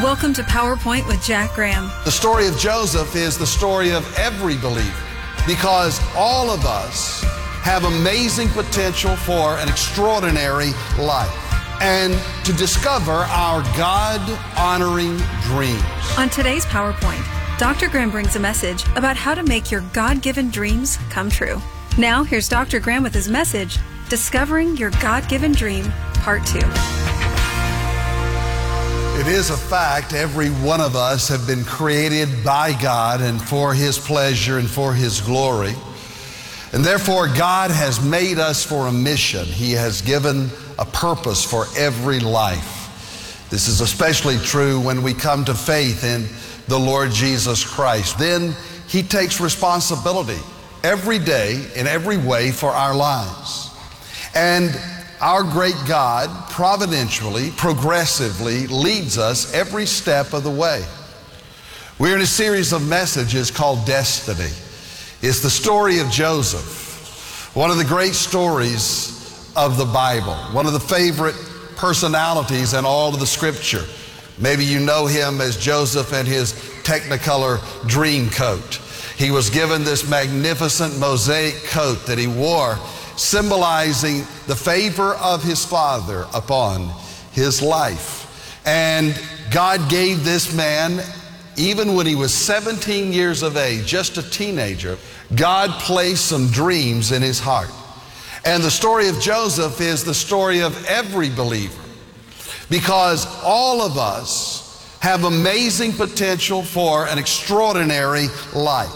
Welcome to PowerPoint with Jack Graham. The story of Joseph is the story of every believer because all of us have amazing potential for an extraordinary life and to discover our God-honoring dreams. On today's PowerPoint, Dr. Graham brings a message about how to make your God-given dreams come true. Now, here's Dr. Graham with his message, Discovering Your God-Given Dream, Part 2. It is a fact every one of us have been created by God and for His pleasure and for His glory. And therefore, God has made us for a mission. He has given a purpose for every life. This is especially true when we come to faith in the Lord Jesus Christ. Then He takes responsibility every day in every way for our lives. And our great God providentially, progressively leads us every step of the way. We're in a series of messages called Destiny. It's the story of Joseph, one of the great stories of the Bible, one of the favorite personalities in all of the Scripture. Maybe you know him as Joseph and his Technicolor dream coat. He was given this magnificent mosaic coat that he wore, symbolizing the favor of his father upon his life. And God gave this man, even when he was 17 years of age, just a teenager, God placed some dreams in his heart. And the story of Joseph is the story of every believer, because all of us have amazing potential for an extraordinary life.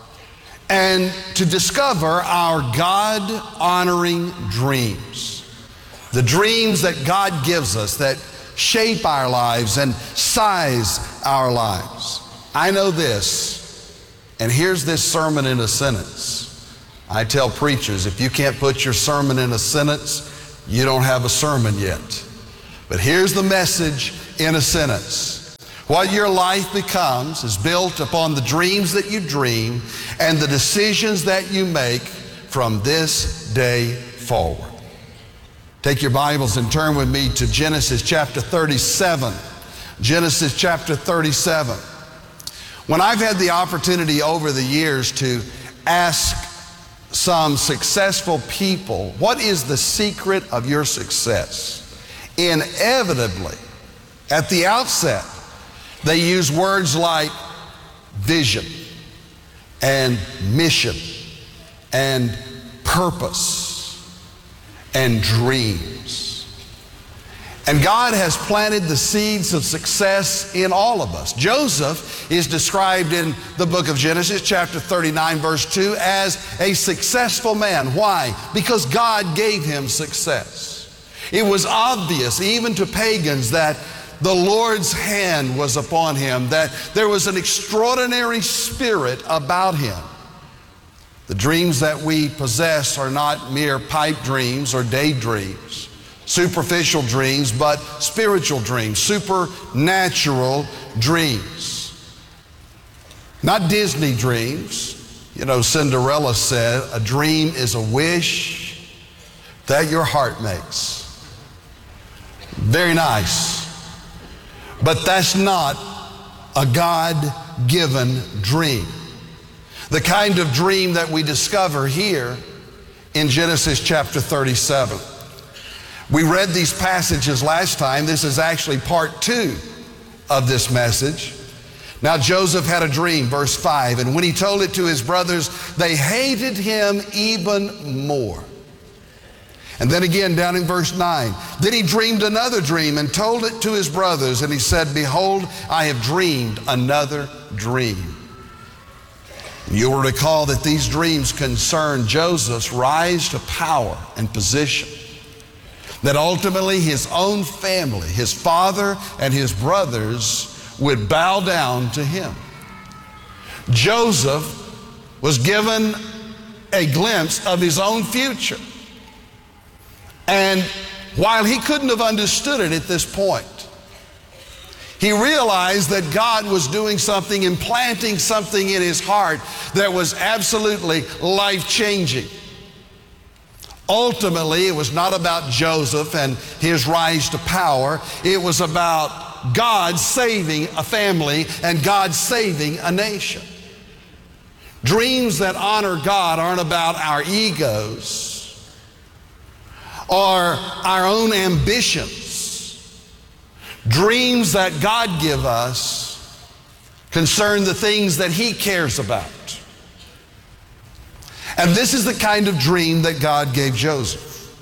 And to discover our God-honoring dreams, the dreams that God gives us that shape our lives and size our lives. I know this, and here's this sermon in a sentence. I tell preachers, if you can't put your sermon in a sentence, you don't have a sermon yet. But here's the message in a sentence. What your life becomes is built upon the dreams that you dream and the decisions that you make from this day forward. Take your Bibles and turn with me to Genesis chapter 37. Genesis chapter 37. When I've had the opportunity over the years to ask some successful people, what is the secret of your success? Inevitably, at the outset, they use words like vision and mission and purpose and dreams. And God has planted the seeds of success in all of us. Joseph is described in the book of Genesis, chapter 39, verse 2, as a successful man. Why? Because God gave him success. It was obvious, even to pagans, that the Lord's hand was upon him, that there was an extraordinary spirit about him. The dreams that we possess are not mere pipe dreams or daydreams, superficial dreams, but spiritual dreams, supernatural dreams. Not Disney dreams. You know, Cinderella said, a dream is a wish that your heart makes. Very nice. But that's not a God-given dream. The kind of dream that we discover here in Genesis chapter 37. We read these passages last time. This is actually part 2 of this message. Now Joseph had a dream, verse 5, and when he told it to his brothers, they hated him even more. And then again down in verse 9, then he dreamed another dream and told it to his brothers, and he said, behold, I have dreamed another dream. You will recall that these dreams concern Joseph's rise to power and position, that ultimately his own family, his father and his brothers, would bow down to him. Joseph was given a glimpse of his own future. And while he couldn't have understood it at this point, he realized that God was doing something, implanting something in his heart that was absolutely life-changing. Ultimately, it was not about Joseph and his rise to power. It was about about God saving a family and God saving a nation. Dreams that honor God aren't about our egos or our own ambitions. Dreams that God gives us concern the things that He cares about. And this is the kind of dream that God gave Joseph.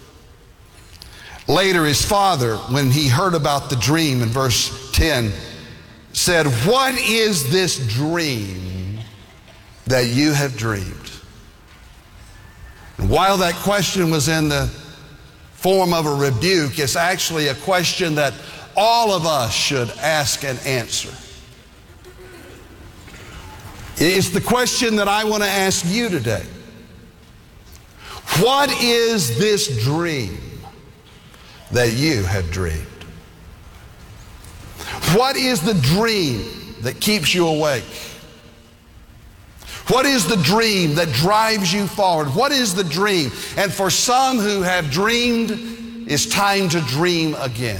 Later, his father, when he heard about the dream in verse 10, said, "What is this dream that you have dreamed?" And while that question was in the form of a rebuke, it's actually a question that all of us should ask and answer. It's the question that I want to ask you today. What is this dream that you have dreamed? What is the dream that keeps you awake? What is the dream that drives you forward? What is the dream? And for some who have dreamed, it's time to dream again.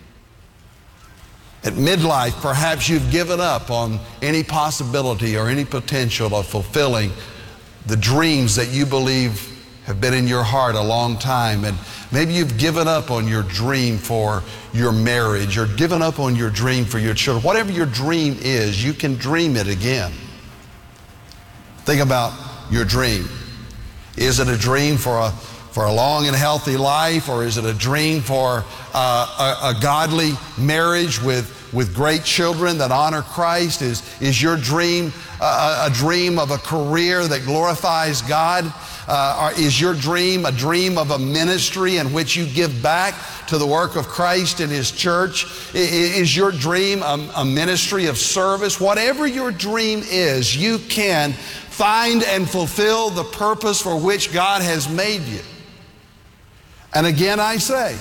At midlife, perhaps you've given up on any possibility or any potential of fulfilling the dreams that you believe have been in your heart a long time. And maybe you've given up on your dream for your marriage or given up on your dream for your children. Whatever your dream is, you can dream it again. Think about your dream. Is it a dream for a long and healthy life, or is it a dream for a godly marriage with great children that honor Christ? Is your dream a dream of a career that glorifies God? Or is your dream a dream of a ministry in which you give back to the work of Christ in His church? Is your dream a ministry of service? Whatever your dream is, you can find and fulfill the purpose for which God has made you. And again, I say,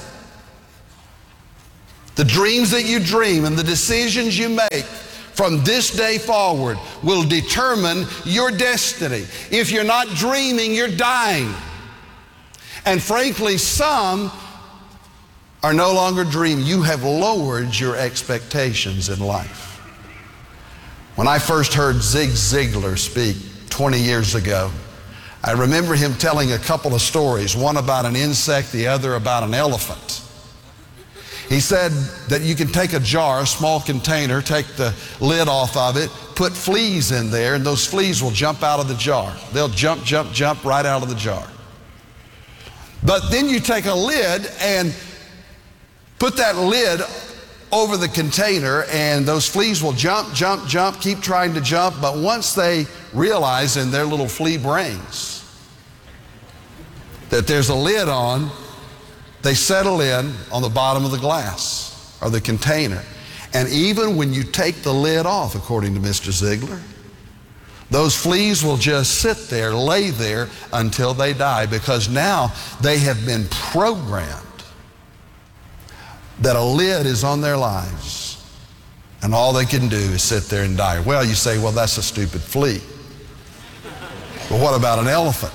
the dreams that you dream and the decisions you make from this day forward will determine your destiny. If you're not dreaming, you're dying. And frankly, some are no longer dreaming. You have lowered your expectations in life. When I first heard Zig Ziglar speak 20 years ago, I remember him telling a couple of stories, one about an insect, the other about an elephant. He said that you can take a jar, a small container, take the lid off of it, put fleas in there, and those fleas will jump out of the jar. They'll jump right out of the jar. But then you take a lid and put that lid over the container, and those fleas will jump, keep trying to jump, but once they realize in their little flea brains that there's a lid on, they settle in on the bottom of the glass or the container. And even when you take the lid off, according to Mr. Ziglar, those fleas will just sit there, lay there until they die, because now they have been programmed that a lid is on their lives and all they can do is sit there and die. Well, you say, well, that's a stupid flea. But what about an elephant?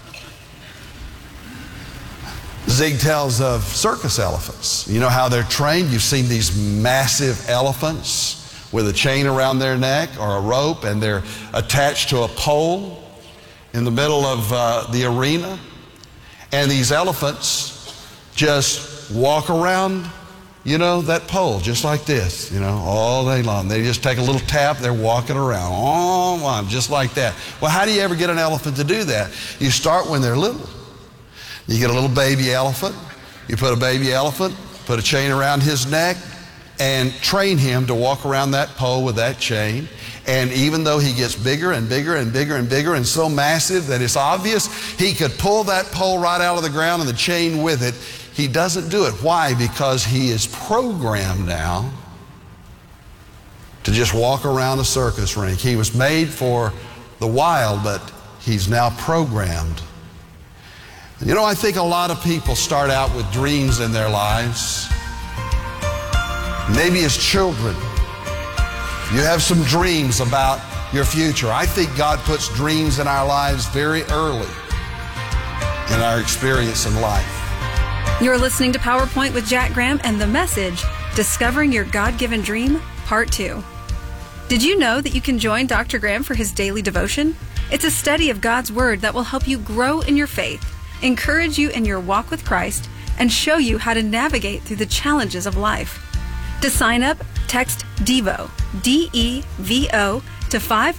Zig tells of circus elephants. You know how they're trained? You've seen these massive elephants with a chain around their neck or a rope, and they're attached to a pole in the middle of the arena. And these elephants just walk around, that pole just like this, all day long. They just take a little tap, they're walking around, just like that. Well, how do you ever get an elephant to do that? You start when they're little. You get a little baby elephant, you put a baby elephant, put a chain around his neck, and train him to walk around that pole with that chain. And even though he gets bigger and bigger and bigger and bigger and so massive that it's obvious he could pull that pole right out of the ground and the chain with it, he doesn't do it. Why? Because he is programmed now to just walk around a circus rink. He was made for the wild, but he's now programmed. I think a lot of people start out with dreams in their lives. Maybe as children, you have some dreams about your future. I think God puts dreams in our lives very early in our experience in life. You're listening to PowerPoint with Jack Graham and the message, Discovering Your God-Given Dream, Part 2. Did you know that you can join Dr. Graham for his daily devotion? It's a study of God's Word that will help you grow in your faith, encourage you in your walk with Christ, and show you how to navigate through the challenges of life. To sign up, text DEVO, D-E-V-O, to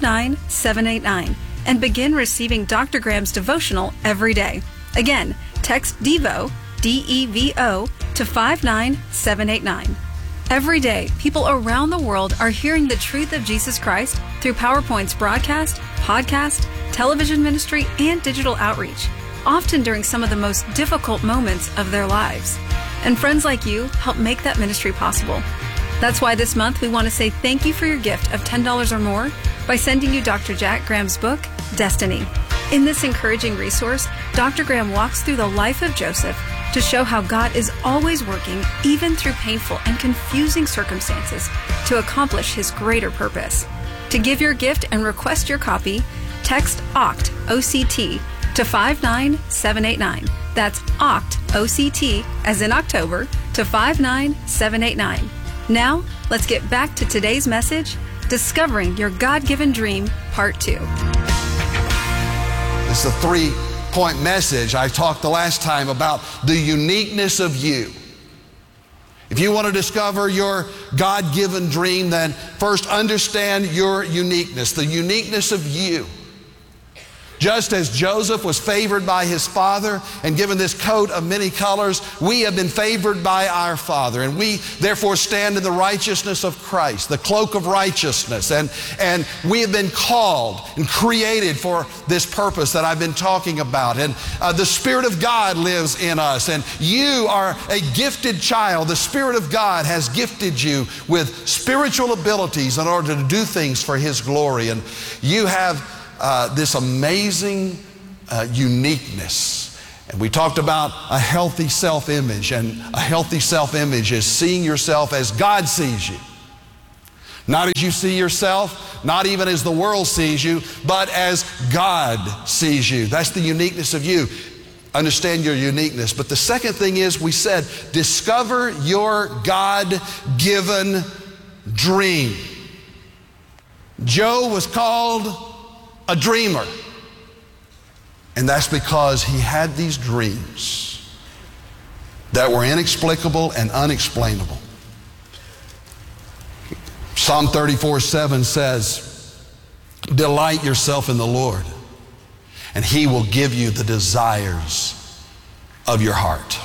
59789 and begin receiving Dr. Graham's devotional every day. Again, text DEVO, D-E-V-O, to 59789. Every day, people around the world are hearing the truth of Jesus Christ through PowerPoint's broadcast, podcast, television ministry, and digital outreach, often during some of the most difficult moments of their lives. And friends like you help make that ministry possible. That's why this month we want to say thank you for your gift of $10 or more by sending you Dr. Jack Graham's book, Destiny. In this encouraging resource, Dr. Graham walks through the life of Joseph to show how God is always working, even through painful and confusing circumstances, to accomplish His greater purpose. To give your gift and request your copy, text OCT, O-C-T, to 59789. That's OCT, O-C-T, as in October, to 59789. Now, let's get back to today's message, Discovering Your God-Given Dream, Part 2. It's a 3-point message. I talked the last time about the uniqueness of you. If you want to discover your God-given dream, then first understand your uniqueness, the uniqueness of you. Just as Joseph was favored by his father and given this coat of many colors, we have been favored by our Father, and we therefore stand in the righteousness of Christ, the cloak of righteousness, and we have been called and created for this purpose that I've been talking about. And the Spirit of God lives in us, and you are a gifted child. The Spirit of God has gifted you with spiritual abilities in order to do things for His glory, and you have this amazing uniqueness. And we talked about a healthy self-image, and a healthy self-image is seeing yourself as God sees you. Not as you see yourself, not even as the world sees you, but as God sees you. That's the uniqueness of you. Understand your uniqueness. But the second thing is, we said, discover your God-given dream. Job was called a dreamer. And that's because he had these dreams that were inexplicable and unexplainable. Psalm 34:7 says, delight yourself in the Lord, and He will give you the desires of your heart.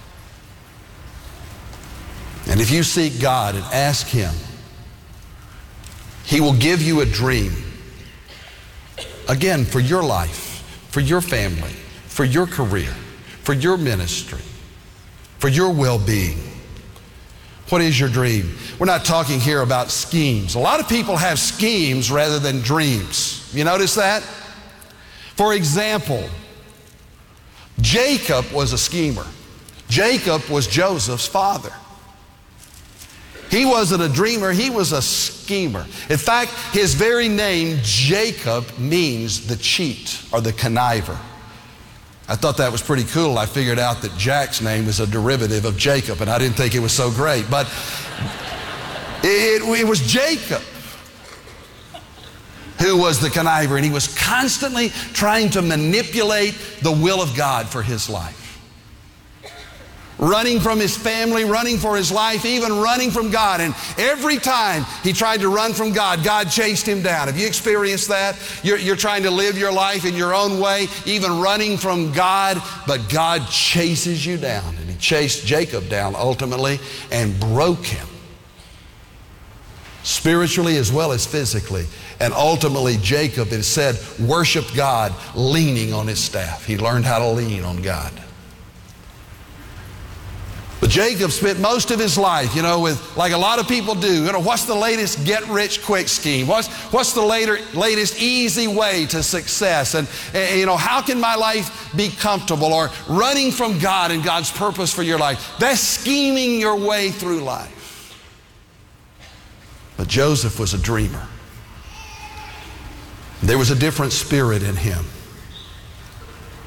And if you seek God and ask Him, He will give you a dream. Again, for your life, for your family, for your career, for your ministry, for your well-being. What is your dream? We're not talking here about schemes. A lot of people have schemes rather than dreams. You notice that? For example, Jacob was a schemer. Jacob was Joseph's father. He wasn't a dreamer, he was a schemer. In fact, his very name, Jacob, means the cheat or the conniver. I thought that was pretty cool. I figured out that Jack's name is a derivative of Jacob, and I didn't think it was so great. But it was Jacob who was the conniver, and he was constantly trying to manipulate the will of God for his life. Running from his family, running for his life, even running from God. And every time he tried to run from God, God chased him down. Have you experienced that? You're trying to live your life in your own way, even running from God, but God chases you down. And He chased Jacob down ultimately and broke him, spiritually as well as physically. And ultimately Jacob, it said, worshiped God leaning on his staff. He learned how to lean on God. But Jacob spent most of his life, with, like a lot of people do, what's the latest get-rich-quick scheme? What's the latest easy way to success? And how can my life be comfortable? Or running from God and God's purpose for your life. That's scheming your way through life. But Joseph was a dreamer. There was a different spirit in him.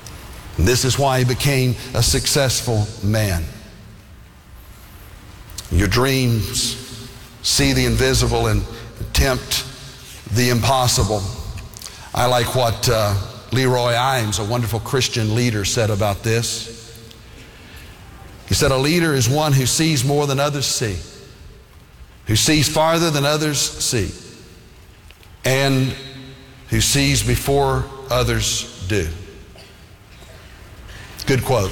And this is why he became a successful man. Your dreams see the invisible and tempt the impossible. I like what Leroy Imes, a wonderful Christian leader, said about this. He said, a leader is one who sees more than others see, who sees farther than others see, and who sees before others do. Good quote.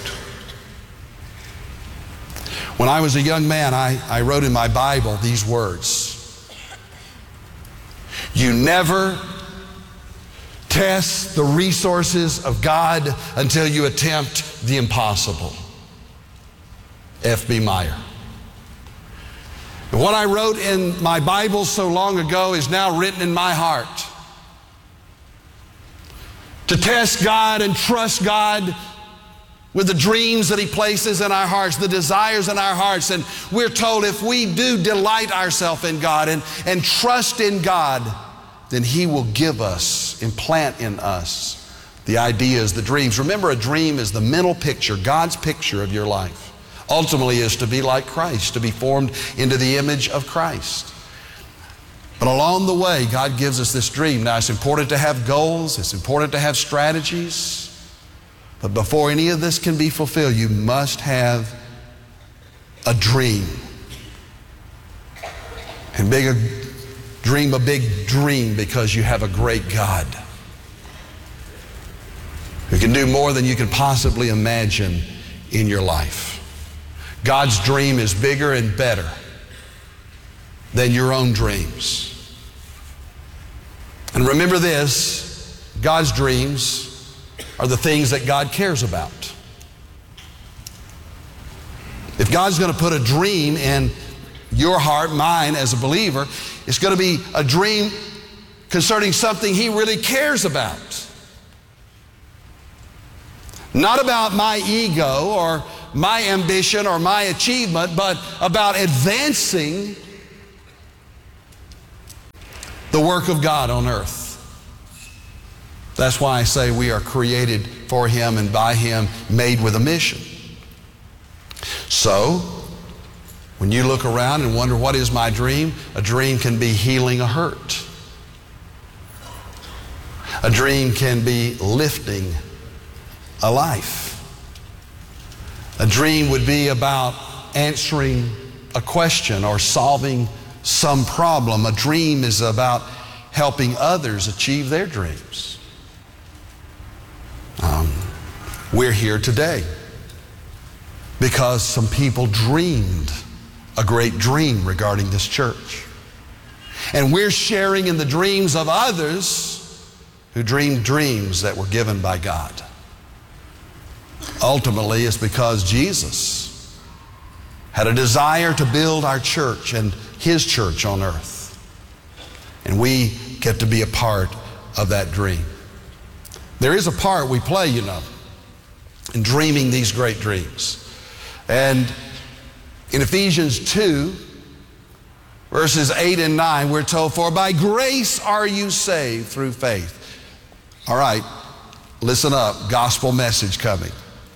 When I was a young man, I wrote in my Bible these words: you never test the resources of God until you attempt the impossible. F.B. Meyer. What I wrote in my Bible so long ago is now written in my heart. To test God and trust God with the dreams that He places in our hearts, the desires in our hearts. And we're told if we do delight ourselves in God and trust in God, then He will give us, implant in us the ideas, the dreams. Remember, a dream is the mental picture, God's picture of your life. Ultimately is to be like Christ, to be formed into the image of Christ. But along the way, God gives us this dream. Now, it's important to have goals. It's important to have strategies. But before any of this can be fulfilled, you must have a dream. And dream a big dream because you have a great God who can do more than you can possibly imagine in your life. God's dream is bigger and better than your own dreams. And remember this, God's dreams are the things that God cares about. If God's going to put a dream in your heart, mine as a believer, it's going to be a dream concerning something He really cares about. Not about my ego or my ambition or my achievement, but about advancing the work of God on earth. That's why I say we are created for Him and by Him, made with a mission. So, when you look around and wonder, what is my dream? A dream can be healing a hurt. A dream can be lifting a life. A dream would be about answering a question or solving some problem. A dream is about helping others achieve their dreams. We're here today because some people dreamed a great dream regarding this church. And we're sharing in the dreams of others who dreamed dreams that were given by God. Ultimately, it's because Jesus had a desire to build our church and His church on earth. And we get to be a part of that dream. There is a part we play, you know, in dreaming these great dreams. And in Ephesians 2, verses 8 and 9, we're told, for by grace are you saved through faith. All right, listen up, gospel message coming.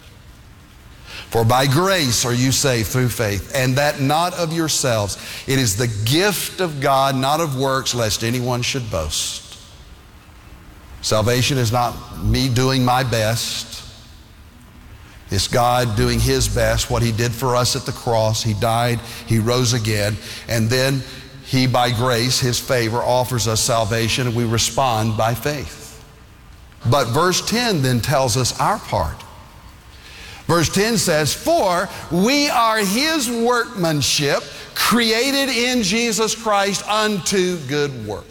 For by grace are you saved through faith, and that not of yourselves. It is the gift of God, not of works, lest anyone should boast. Salvation is not me doing my best. It's God doing His best, what He did for us at the cross. He died, He rose again, and then He, by grace, His favor, offers us salvation, and we respond by faith. But verse 10 then tells us our part. Verse 10 says, for we are His workmanship, created in Jesus Christ unto good works.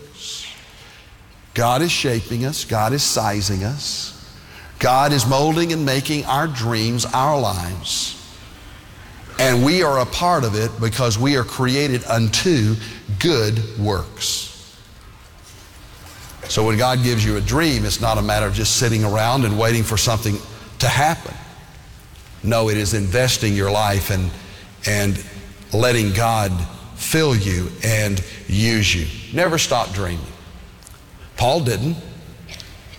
God is shaping us. God is sizing us. God is molding and making our dreams, our lives. And we are a part of it because we are created unto good works. So when God gives you a dream, it's not a matter of just sitting around and waiting for something to happen. No, it is investing your life and letting God fill you and use you. Never stop dreaming. Paul didn't.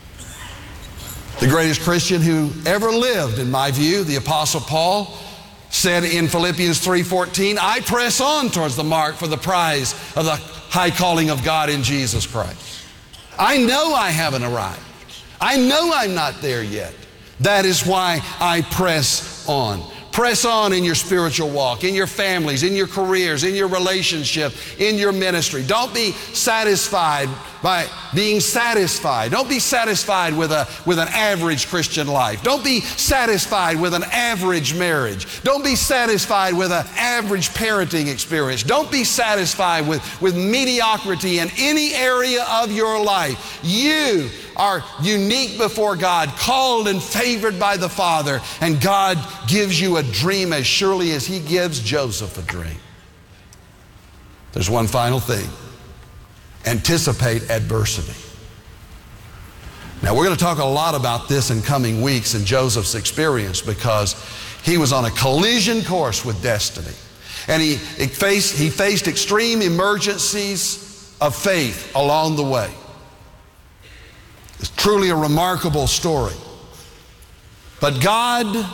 The greatest Christian who ever lived, in my view, the Apostle Paul, said in Philippians 3:14, I press on towards the mark for the prize of the high calling of God in Jesus Christ. I know I haven't arrived. I know I'm not there yet. That is why I press on. Press on in your spiritual walk, in your families, in your careers, in your relationship, in your ministry. Don't be satisfied by being satisfied. Don't be satisfied with an average Christian life. Don't be satisfied with an average marriage. Don't be satisfied with an average parenting experience. Don't be satisfied with mediocrity in any area of your life. You are unique before God, called and favored by the Father, and God gives you a dream as surely as He gives Joseph a dream. There's one final thing. Anticipate adversity. Now, we're going to talk a lot about this in coming weeks in Joseph's experience, because he was on a collision course with destiny. And he faced extreme emergencies of faith along the way. It's truly a remarkable story. But God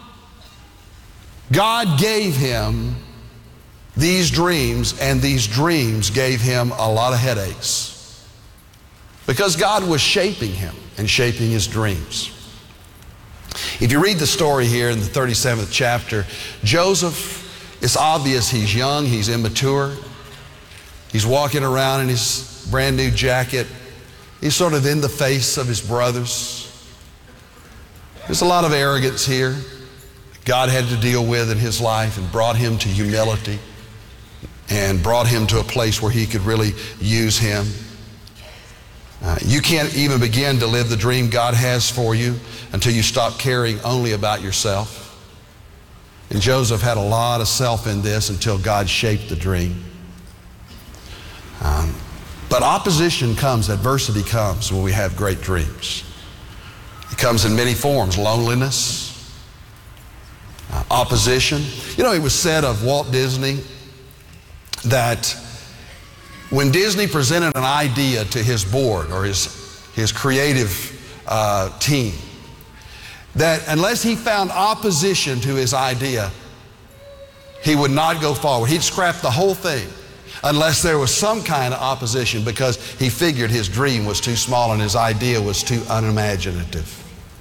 gave him these dreams, and these dreams gave him a lot of headaches, because God was shaping him and shaping his dreams. If you read the story here in the 37th chapter, Joseph, it's obvious he's young, he's immature. He's walking around in his brand new jacket. He's sort of in the face of his brothers. There's a lot of arrogance here God had to deal with in his life, and brought him to humility and brought him to a place where he could really use him. You can't even begin to live the dream God has for you until you stop caring only about yourself. And Joseph had a lot of self in this until God shaped the dream. But opposition comes, adversity comes when we have great dreams. It comes in many forms: loneliness, opposition. You know, it was said of Walt Disney that when Disney presented an idea to his board or his creative team, that unless he found opposition to his idea, he would not go forward. He'd scrap the whole thing unless there was some kind of opposition, because he figured his dream was too small and his idea was too unimaginative.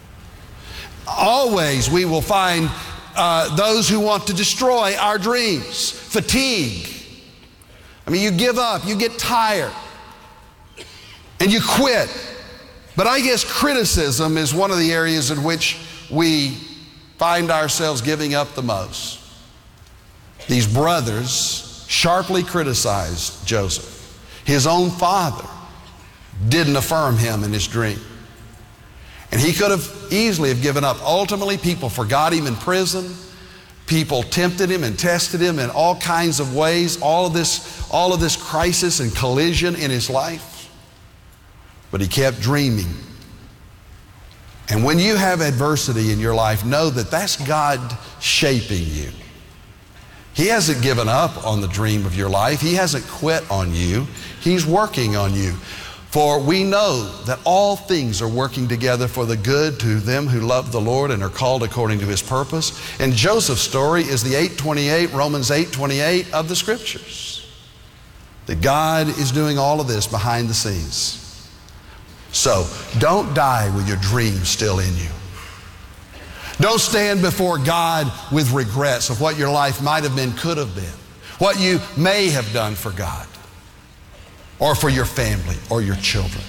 Always we will find those who want to destroy our dreams. Fatigue. I mean, you give up, you get tired, and you quit. But I guess criticism is one of the areas in which we find ourselves giving up the most. These brothers sharply criticized Joseph. His own father didn't affirm him in his dream. And he could have easily have given up. Ultimately, people forgot him in prison. People tempted him and tested him in all kinds of ways. All of this crisis and collision in his life. But he kept dreaming. And when you have adversity in your life, know that that's God shaping you. He hasn't given up on the dream of your life. He hasn't quit on you. He's working on you. For we know that all things are working together for the good to them who love the Lord and are called according to His purpose. And Joseph's story is the Romans 8:28 of the Scriptures. That God is doing all of this behind the scenes. So don't die with your dream still in you. Don't stand before God with regrets of what your life might have been, could have been, what you may have done for God or for your family or your children.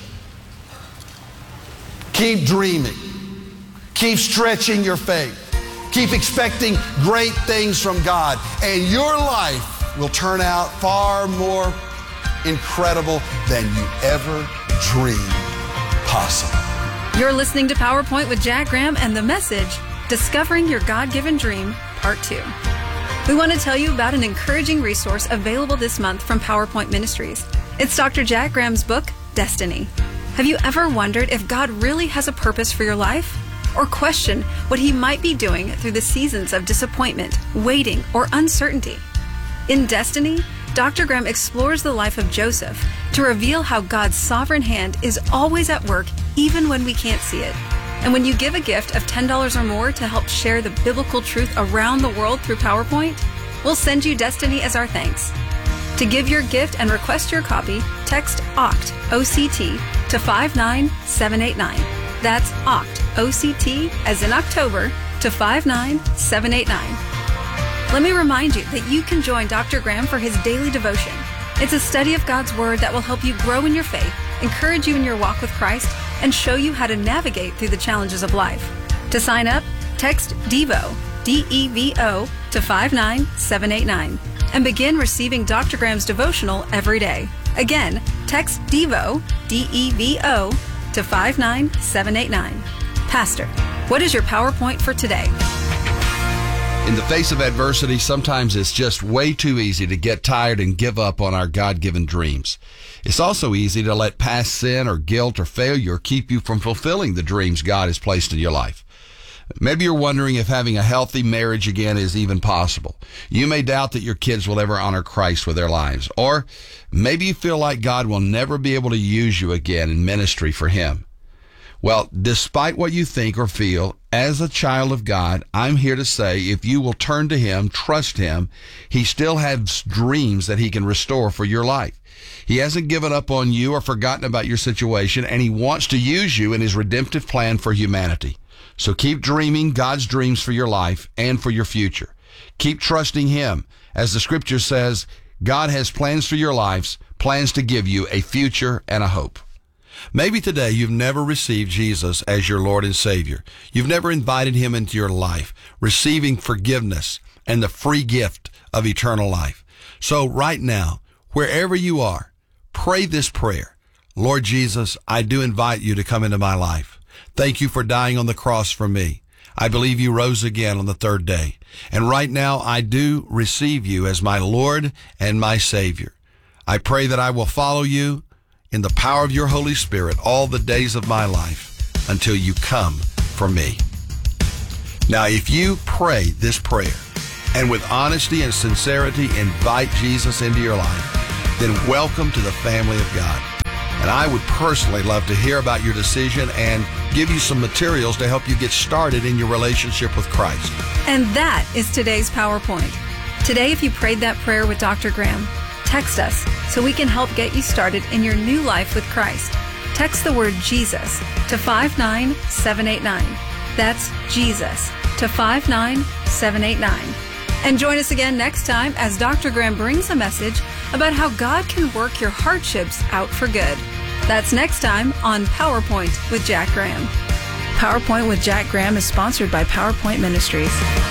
Keep dreaming. Keep stretching your faith. Keep expecting great things from God, and your life will turn out far more incredible than you ever dreamed possible. You're listening to PowerPoint with Jack Graham and the message, Discovering Your God-Given Dream, Part 2. We want to tell you about an encouraging resource available this month from PowerPoint Ministries. It's Dr. Jack Graham's book, Destiny. Have you ever wondered if God really has a purpose for your life? Or questioned what He might be doing through the seasons of disappointment, waiting, or uncertainty? In Destiny, Dr. Graham explores the life of Joseph to reveal how God's sovereign hand is always at work even when we can't see it. And when you give a gift of $10 or more to help share the biblical truth around the world through PowerPoint, we'll send you Destiny as our thanks. To give your gift and request your copy, text OCT, O-C-T, to 59789. That's OCT, O-C-T, as in October, to 59789. Let me remind you that you can join Dr. Graham for his daily devotion. It's a study of God's Word that will help you grow in your faith, encourage you in your walk with Christ, and show you how to navigate through the challenges of life. To sign up, text DEVO, D-E-V-O, to 59789 and begin receiving Dr. Graham's devotional every day. Again, text DEVO, D-E-V-O, to 59789. Pastor, what is your PowerPoint for today? In the face of adversity, sometimes it's just way too easy to get tired and give up on our God-given dreams. It's also easy to let past sin or guilt or failure keep you from fulfilling the dreams God has placed in your life. Maybe you're wondering if having a healthy marriage again is even possible. You may doubt that your kids will ever honor Christ with their lives. Or maybe you feel like God will never be able to use you again in ministry for Him. Well, despite what you think or feel, as a child of God, I'm here to say if you will turn to Him, trust Him, He still has dreams that He can restore for your life. He hasn't given up on you or forgotten about your situation, and He wants to use you in His redemptive plan for humanity. So keep dreaming God's dreams for your life and for your future. Keep trusting Him. As the Scripture says, God has plans for your lives, plans to give you a future and a hope. Maybe today you've never received Jesus as your Lord and Savior. You've never invited Him into your life, receiving forgiveness and the free gift of eternal life. So right now, wherever you are, pray this prayer. Lord Jesus, I do invite you to come into my life. Thank you for dying on the cross for me. I believe you rose again on the third day. And right now, I do receive you as my Lord and my Savior. I pray that I will follow you in the power of your Holy Spirit all the days of my life until you come for me. Now, if you pray this prayer and with honesty and sincerity invite Jesus into your life, then welcome to the family of God. And I would personally love to hear about your decision and give you some materials to help you get started in your relationship with Christ. And that is today's PowerPoint. Today, if you prayed that prayer with Dr. Graham, text us so we can help get you started in your new life with Christ. Text the word Jesus to 59789. That's Jesus to 59789. And join us again next time as Dr. Graham brings a message about how God can work your hardships out for good. That's next time on PowerPoint with Jack Graham. PowerPoint with Jack Graham is sponsored by PowerPoint Ministries.